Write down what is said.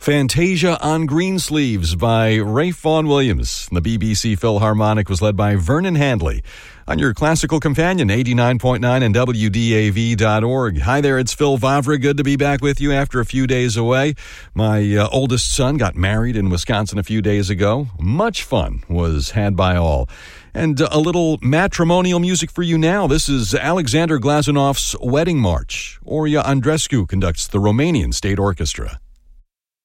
Fantasia on Greensleeves by Ralph Vaughan Williams. The BBC Philharmonic was led by Vernon Handley. On your classical companion, 89.9 and WDAV.org. Hi there, it's Phil Vavra. Good to be back with you after a few days away. My oldest son got married in Wisconsin a few days ago. Much fun was had by all. And a little matrimonial music for you now. This is Alexander Glazunov's Wedding March. Oria Andrescu conducts the Romanian State Orchestra.